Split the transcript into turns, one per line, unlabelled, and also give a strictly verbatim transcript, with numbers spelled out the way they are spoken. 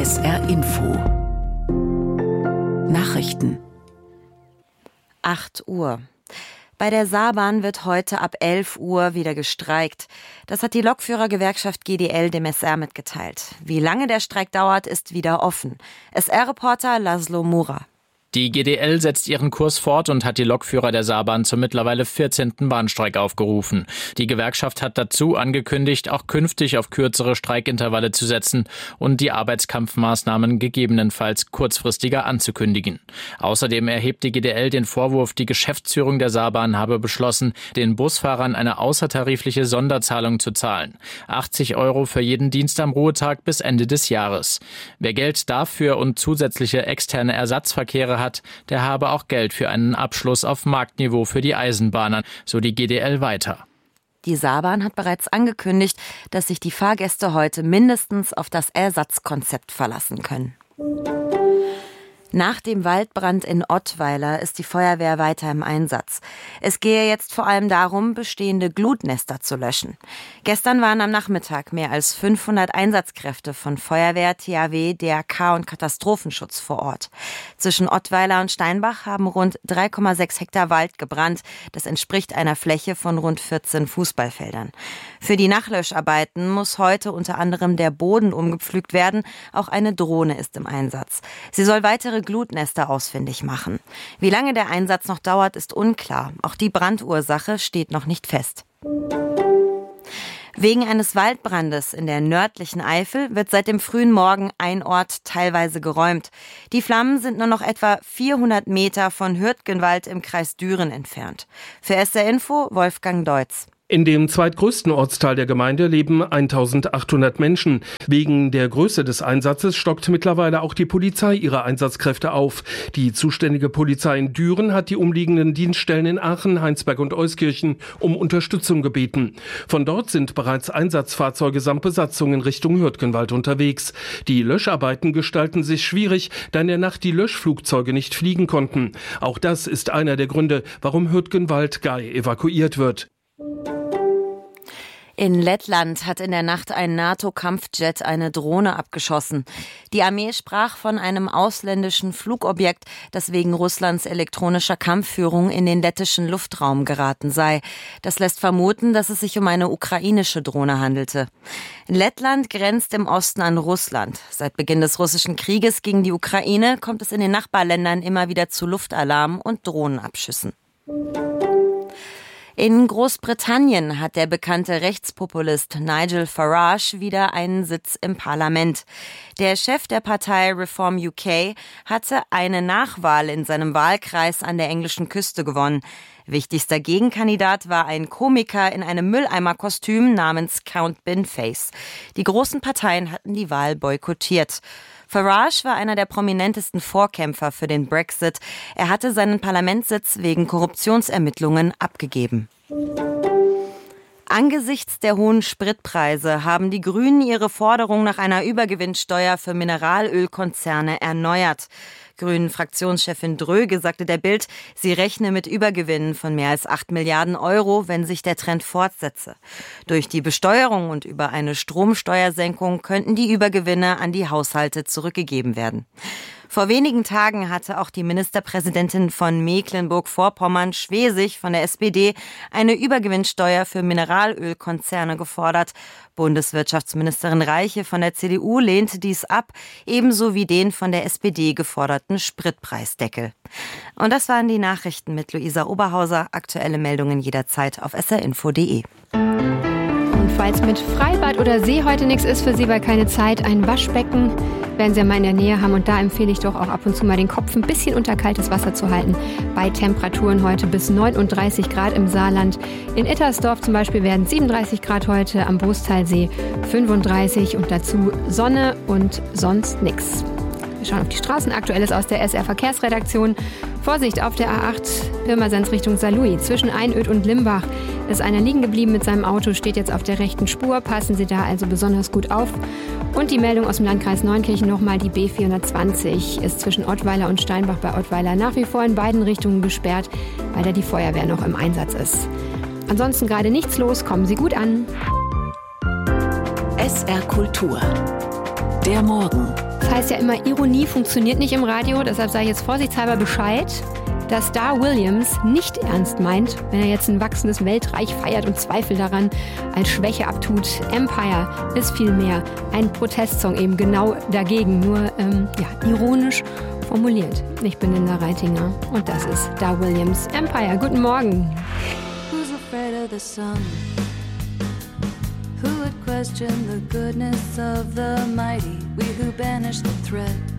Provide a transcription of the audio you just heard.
S R Info Nachrichten.
acht Uhr. Bei der Saarbahn wird heute ab elf Uhr wieder gestreikt. Das hat die Lokführergewerkschaft G D L dem S R mitgeteilt. Wie lange der Streik dauert, ist wieder offen. S R-Reporter Laszlo Mura.
Die G D L setzt ihren Kurs fort und hat die Lokführer der Saarbahn zum mittlerweile vierzehnten Bahnstreik aufgerufen. Die Gewerkschaft hat dazu angekündigt, auch künftig auf kürzere Streikintervalle zu setzen und die Arbeitskampfmaßnahmen gegebenenfalls kurzfristiger anzukündigen. Außerdem erhebt die G D L den Vorwurf, die Geschäftsführung der Saarbahn habe beschlossen, den Busfahrern eine außertarifliche Sonderzahlung zu zahlen. achtzig Euro für jeden Dienst am Ruhetag bis Ende des Jahres. Wer Geld dafür und zusätzliche externe Ersatzverkehre hat, der habe auch Geld für einen Abschluss auf Marktniveau für die Eisenbahner, so die G D L weiter.
Die Saarbahn hat bereits angekündigt, dass sich die Fahrgäste heute mindestens auf das Ersatzkonzept verlassen können. Nach dem Waldbrand in Ottweiler ist die Feuerwehr weiter im Einsatz. Es gehe jetzt vor allem darum, bestehende Glutnester zu löschen. Gestern waren am Nachmittag mehr als fünfhundert Einsatzkräfte von Feuerwehr, T H W, D R K und Katastrophenschutz vor Ort. Zwischen Ottweiler und Steinbach haben rund drei Komma sechs Hektar Wald gebrannt. Das entspricht einer Fläche von rund vierzehn Fußballfeldern. Für die Nachlöscharbeiten muss heute unter anderem der Boden umgepflügt werden. Auch eine Drohne ist im Einsatz. Sie soll weitere Glutnester ausfindig machen. Wie lange der Einsatz noch dauert, ist unklar. Auch die Brandursache steht noch nicht fest. Wegen eines Waldbrandes in der nördlichen Eifel wird seit dem frühen Morgen ein Ort teilweise geräumt. Die Flammen sind nur noch etwa vierhundert Meter von Hürtgenwald im Kreis Düren entfernt. Für S R Info Wolfgang Deutz.
In dem zweitgrößten Ortsteil der Gemeinde leben eintausendachthundert Menschen. Wegen der Größe des Einsatzes stockt mittlerweile auch die Polizei ihre Einsatzkräfte auf. Die zuständige Polizei in Düren hat die umliegenden Dienststellen in Aachen, Heinsberg und Euskirchen um Unterstützung gebeten. Von dort sind bereits Einsatzfahrzeuge samt Besatzung in Richtung Hürtgenwald unterwegs. Die Löscharbeiten gestalten sich schwierig, da in der Nacht die Löschflugzeuge nicht fliegen konnten. Auch das ist einer der Gründe, warum Hürtgenwald-Gei evakuiert wird.
In Lettland hat in der Nacht ein NATO-Kampfjet eine Drohne abgeschossen. Die Armee sprach von einem ausländischen Flugobjekt, das wegen Russlands elektronischer Kampfführung in den lettischen Luftraum geraten sei. Das lässt vermuten, dass es sich um eine ukrainische Drohne handelte. Lettland grenzt im Osten an Russland. Seit Beginn des russischen Krieges gegen die Ukraine kommt es in den Nachbarländern immer wieder zu Luftalarm und Drohnenabschüssen. In Großbritannien hat der bekannte Rechtspopulist Nigel Farage wieder einen Sitz im Parlament. Der Chef der Partei Reform U K hatte eine Nachwahl in seinem Wahlkreis an der englischen Küste gewonnen. Wichtigster Gegenkandidat war ein Komiker in einem Mülleimerkostüm namens Count Binface. Die großen Parteien hatten die Wahl boykottiert. Farage war einer der prominentesten Vorkämpfer für den Brexit. Er hatte seinen Parlamentssitz wegen Korruptionsermittlungen abgegeben. Angesichts der hohen Spritpreise haben die Grünen ihre Forderung nach einer Übergewinnsteuer für Mineralölkonzerne erneuert. Grünen-Fraktionschefin Dröge sagte der Bild, sie rechne mit Übergewinnen von mehr als acht Milliarden Euro, wenn sich der Trend fortsetze. Durch die Besteuerung und über eine Stromsteuersenkung könnten die Übergewinne an die Haushalte zurückgegeben werden. Vor wenigen Tagen hatte auch die Ministerpräsidentin von Mecklenburg-Vorpommern, Schwesig von der S P D, eine Übergewinnsteuer für Mineralölkonzerne gefordert. Bundeswirtschaftsministerin Reiche von der C D U lehnte dies ab, ebenso wie den von der S P D geforderten Spritpreisdeckel. Und das waren die Nachrichten mit Luisa Oberhauser. Aktuelle Meldungen jederzeit auf s r info punkt d e.
Und falls mit Freibad oder See heute nichts ist für Sie, weil keine Zeit, ein Waschbecken werden Sie ja mal in der Nähe haben. Und da empfehle ich doch auch ab und zu mal den Kopf ein bisschen unter kaltes Wasser zu halten. Bei Temperaturen heute bis neununddreißig Grad im Saarland. In Ittersdorf zum Beispiel werden siebenunddreißig Grad heute, am Brustalsee fünfunddreißig und dazu Sonne und sonst nichts. Wir schauen auf die Straßen. Aktuelles aus der S R-Verkehrsredaktion. Vorsicht auf der A acht, Pirmasens Richtung Saarlouis. Zwischen Einöd und Limbach ist einer liegen geblieben mit seinem Auto, steht jetzt auf der rechten Spur. Passen Sie da also besonders gut auf. Und die Meldung aus dem Landkreis Neunkirchen nochmal, die B vierhundertzwanzig ist zwischen Ottweiler und Steinbach bei Ottweiler nach wie vor in beiden Richtungen gesperrt, weil da die Feuerwehr noch im Einsatz ist. Ansonsten gerade nichts los, kommen Sie gut an.
S R Kultur. Der Morgen.
Das heißt ja immer, Ironie funktioniert nicht im Radio, deshalb sage ich jetzt vorsichtshalber Bescheid, dass Dar Williams nicht ernst meint, wenn er jetzt ein wachsendes Weltreich feiert und Zweifel daran als Schwäche abtut. Empire ist vielmehr ein Protestsong eben genau dagegen, nur ähm, ja, ironisch formuliert. Ich bin Linda Reitinger und das ist Dar Williams Empire. Guten Morgen.
Who's afraid of the sun? Who would question the goodness of the mighty? We who banish the threat